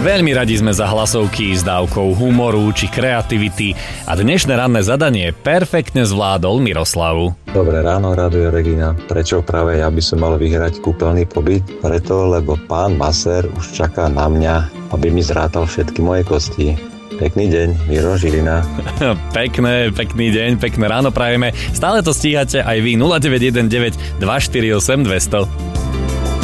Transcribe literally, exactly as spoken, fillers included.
Veľmi radi sme za hlasovky s dávkou humoru či kreativity a dnešné ranné zadanie perfektne zvládol Miroslav. Dobré ráno, Rádio Regina. Prečo práve ja by som mal vyhrať kúpeľný pobyt? Preto, lebo pán masér už čaká na mňa, aby mi zrátal všetky moje kosti. Pekný deň, Miro Žilina. Pekné, pekný deň, pekné ráno prajeme. Stále to stíhate aj vy. nula deväť jeden deväť dva štyri osem dvesto.